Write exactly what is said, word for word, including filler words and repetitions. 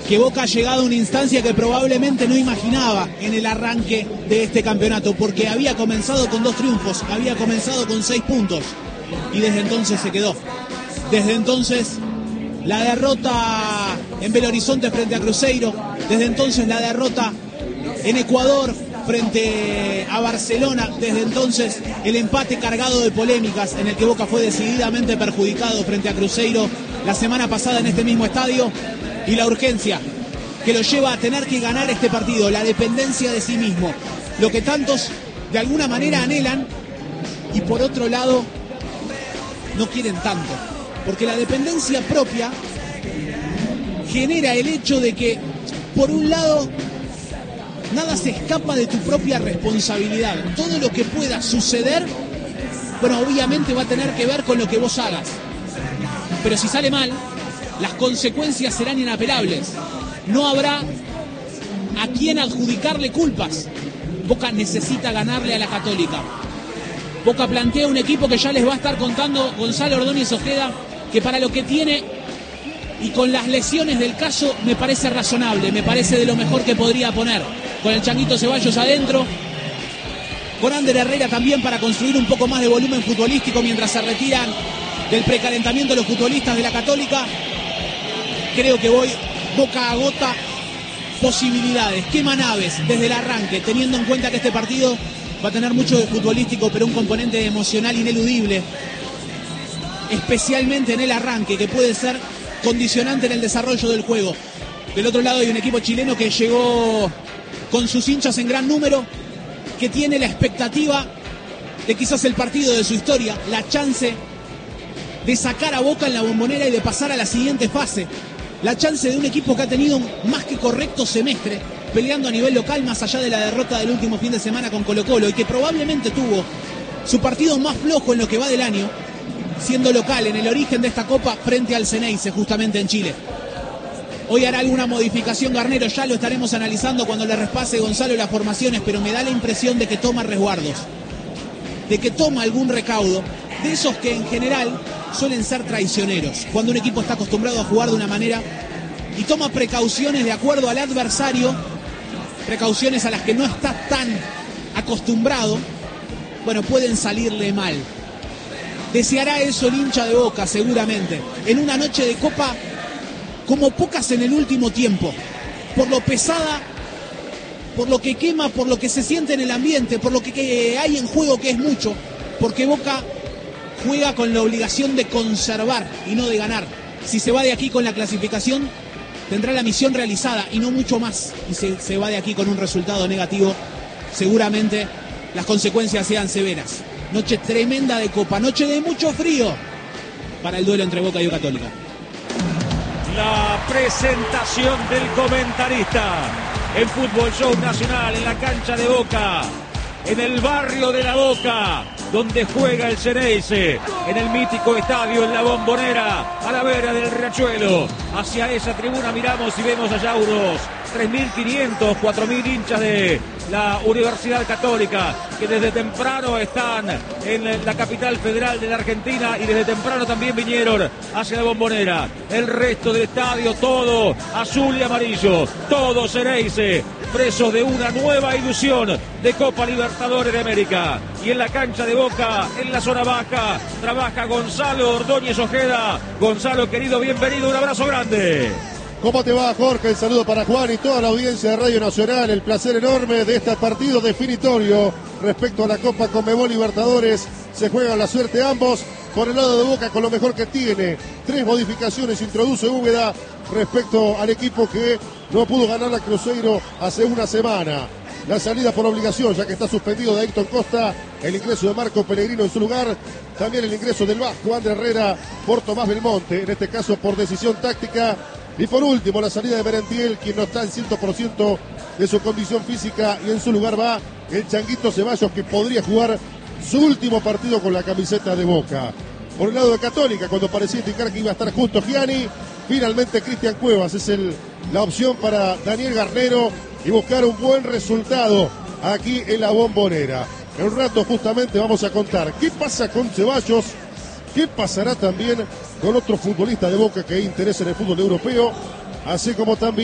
que Boca ha llegado a una instancia que probablemente no imaginaba en el arranque de este campeonato, porque había comenzado con dos triunfos, había comenzado con seis puntos y desde entonces se quedó. Desde entonces la derrota en Belo Horizonte frente a Cruzeiro, desde entonces la derrota en Ecuador frente a Barcelona, desde entonces el empate cargado de polémicas en el que Boca fue decididamente perjudicado frente a Cruzeiro la semana pasada en este mismo estadio, y la urgencia que lo lleva a tener que ganar este partido, la dependencia de sí mismo, lo que tantos de alguna manera anhelan y por otro lado no quieren tanto, porque la dependencia propia genera el hecho de que por un lado nada se escapa de tu propia responsabilidad, todo lo que pueda suceder, bueno, obviamente va a tener que ver con lo que vos hagas, pero si sale mal, las consecuencias serán inapelables. No habrá a quien adjudicarle culpas. Boca necesita ganarle a la Católica. Boca plantea un equipo que ya les va a estar contando Gonzalo Ordóñez Ojeda, que para lo que tiene y con las lesiones del caso me parece razonable, me parece de lo mejor que podría poner. Con el Changuito Ceballos adentro, con Ander Herrera también para construir un poco más de volumen futbolístico mientras se retiran del precalentamiento los futbolistas de la Católica. Creo que voy, Boca agota posibilidades, quema naves desde el arranque, teniendo en cuenta que este partido va a tener mucho de futbolístico, pero un componente emocional ineludible, especialmente en el arranque, que puede ser condicionante en el desarrollo del juego. Del otro lado hay un equipo chileno que llegó con sus hinchas en gran número, que tiene la expectativa de quizás el partido de su historia, la chance de sacar a Boca en la Bombonera y de pasar a la siguiente fase. La chance de un equipo que ha tenido un más que correcto semestre peleando a nivel local, más allá de la derrota del último fin de semana con Colo-Colo, y que probablemente tuvo su partido más flojo en lo que va del año, siendo local en el origen de esta Copa frente al Ceneice, justamente en Chile. Hoy hará alguna modificación Garnero, ya lo estaremos analizando cuando le repase Gonzalo las formaciones, pero me da la impresión de que toma resguardos, de que toma algún recaudo, de esos que en general suelen ser traicioneros, cuando un equipo está acostumbrado a jugar de una manera y toma precauciones de acuerdo al adversario, precauciones a las que no está tan acostumbrado, bueno, pueden salirle mal. Deseará eso el hincha de Boca seguramente, en una noche de Copa como pocas en el último tiempo, por lo pesada, por lo que quema, por lo que se siente en el ambiente, por lo que hay en juego, que es mucho, porque Boca juega con la obligación de conservar y no de ganar. Si se va de aquí con la clasificación, tendrá la misión realizada y no mucho más. Y se, se va de aquí con un resultado negativo, seguramente las consecuencias sean severas. Noche tremenda de Copa, noche de mucho frío para el duelo entre Boca y Católica. La presentación del comentarista en Fútbol Show Nacional, en la cancha de Boca, en el barrio de La Boca, donde juega el Ceneice, en el mítico estadio en La Bombonera, a la vera del Riachuelo. Hacia esa tribuna miramos y vemos allá unos tres mil quinientos, cuatro mil hinchas de la Universidad Católica, que desde temprano están en la capital federal de la Argentina y desde temprano también vinieron hacia La Bombonera. El resto del estadio, todo azul y amarillo, todo Ceneice, presos de una nueva ilusión de Copa Libertadores de América. Y en la cancha de Boca, en la zona baja, trabaja Gonzalo Ordóñez Ojeda. Gonzalo, querido, bienvenido, un abrazo grande. ¿Cómo te va, Jorge? El saludo para Juan y toda la audiencia de Radio Nacional. El placer enorme de este partido definitorio respecto a la Copa Conmebol Libertadores. Se juega la suerte ambos. Por el lado de Boca, con lo mejor que tiene. Tres modificaciones introduce Úbeda respecto al equipo que no pudo ganar la Cruzeiro hace una semana. La salida por obligación, ya que está suspendido de Ayrton Costa. El ingreso de Marco Pellegrino en su lugar. También el ingreso del vasco Ander Herrera por Tomás Belmonte. En este caso por decisión táctica. Y por último, la salida de Merentiel, quien no está en cien por ciento de su condición física. Y en su lugar va el Changuito Ceballos, que podría jugar su último partido con la camiseta de Boca. Por el lado de Católica, cuando parecía indicar que iba a estar justo Gianni, finalmente Cristian Cuevas es el, la opción para Daniel Garnero y buscar un buen resultado aquí en la Bombonera. En un rato justamente vamos a contar qué pasa con Ceballos, qué pasará también con otro futbolista de Boca que interesa en el fútbol europeo, así como también